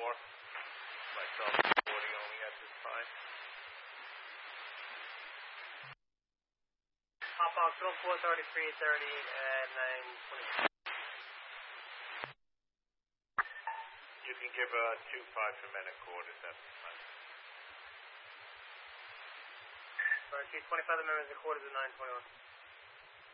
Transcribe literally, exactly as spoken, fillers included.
four. Myself reporting only at this time. Hot box one four thirty-three thirty and nine twenty. You can give uh, two five for men and quarters at this time. Alright, two twenty-five the members and quarters at nine twenty-one.